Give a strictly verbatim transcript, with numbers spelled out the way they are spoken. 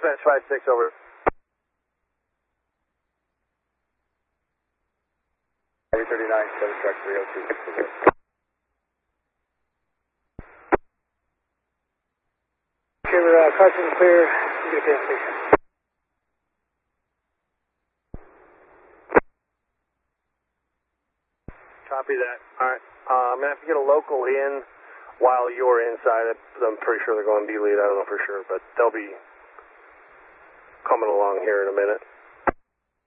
Dispatch five six, over. eight thirty-nine, seven track three oh two. Okay, we're uh, crossing clear. Get a gas station. Copy that. All right. Uh, I'm going to have to get a local in while you're inside. I'm pretty sure they're going to be lead. I don't know for sure, but they'll be coming along here in a minute.